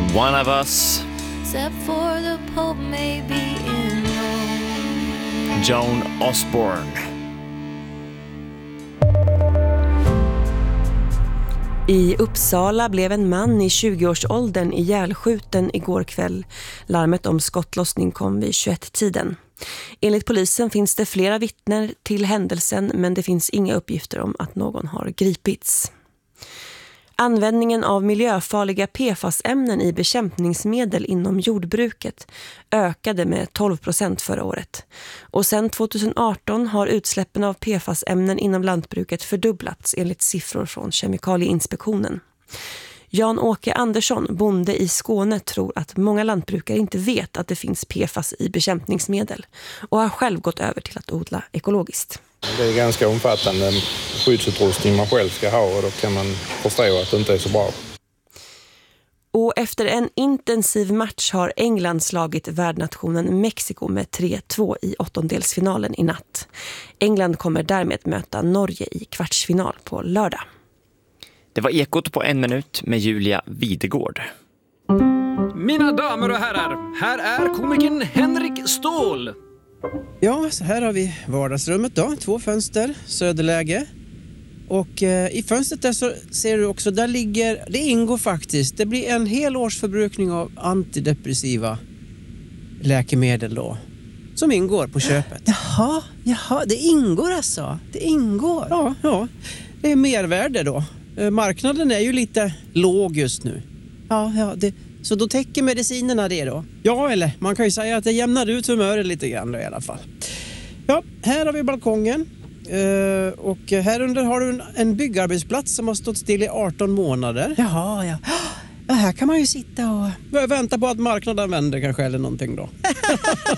One of Us. Except for the Pope maybe in Rome. Joan Osborne. I Uppsala blev en man i 20-årsåldern ihjälskjuten igår kväll. Larmet om skottlossning kom vid 21-tiden. Enligt polisen finns det flera vittnen till händelsen, men det finns inga uppgifter om att någon har gripits. Användningen av miljöfarliga PFAS-ämnen i bekämpningsmedel inom jordbruket ökade med 12% förra året. Och sedan 2018 har utsläppen av PFAS-ämnen inom lantbruket fördubblats enligt siffror från Kemikalieinspektionen. Jan-Åke Andersson, bonde i Skåne, tror att många lantbrukare inte vet att det finns PFAS i bekämpningsmedel och har själv gått över till att odla ekologiskt. Det är ganska omfattande skyddsutrustning man själv ska ha och då kan man förstå att det inte är så bra. Och efter en intensiv match har England slagit värdnationen Mexiko med 3-2 i åttondelsfinalen i natt. England kommer därmed möta Norge i kvartsfinal på lördag. Det var Ekot på 1 minut med Julia Videgård. Mina damer och herrar, här är komikern Henrik Ståhl. Ja, så här har vi vardagsrummet då. 2 fönster, söderläge. Och i fönstret där så ser du också, där ligger, det ingår faktiskt, det blir en hel års förbrukning av antidepressiva läkemedel då. Som ingår på köpet. Jaha, det ingår alltså. Det ingår. Ja, det är mervärde då. Marknaden är ju lite låg just nu. Ja, så då täcker medicinerna det då? Ja, eller man kan ju säga att det jämnar ut humöret lite grann då, i alla fall. Ja, här har vi balkongen. Och här under har du en byggarbetsplats som har stått still i 18 månader. Jaha, ja. Ja, här kan man ju sitta och vänta på att marknaden vänder kanske eller någonting då.